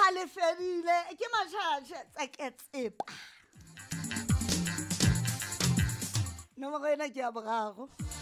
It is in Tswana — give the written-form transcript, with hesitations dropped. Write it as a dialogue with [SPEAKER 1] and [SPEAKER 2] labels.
[SPEAKER 1] le fedile ke matšhatše tsaketsepa nomoro ena ke ya boraro